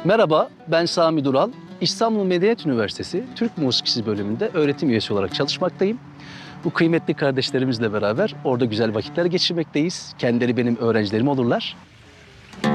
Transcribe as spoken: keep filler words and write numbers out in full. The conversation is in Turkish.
Merhaba, ben Sami Dural. İstanbul Medeniyet Üniversitesi Türk Musikisi bölümünde öğretim üyesi olarak çalışmaktayım. Bu kıymetli kardeşlerimizle beraber orada güzel vakitler geçirmekteyiz. Kendileri benim öğrencilerim olurlar.